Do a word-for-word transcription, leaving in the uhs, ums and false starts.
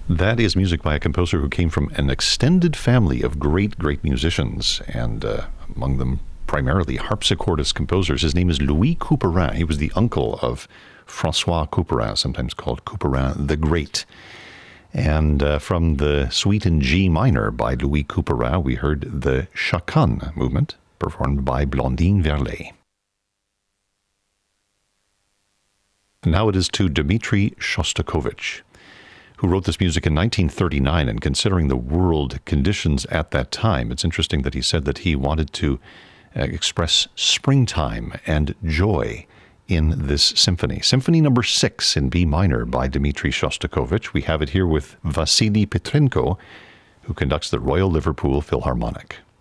That is music by a composer who came from an extended family of great, great musicians, and uh, among them primarily harpsichordist composers. His name is Louis Couperin. He was the uncle of François Couperin, sometimes called Couperin the Great. And uh, from the Suite in G minor by Louis Couperin, we heard the Chaconne movement, performed by Blandine Verlet. Now it is to Dmitri Shostakovich, who wrote this music in nineteen thirty-nine, and considering the world conditions at that time, it's interesting that he said that he wanted to uh, express springtime and joy in this symphony. Symphony number six in B minor by Dmitri Shostakovich. We have it here with Vasily Petrenko, who conducts the Royal Liverpool Philharmonic.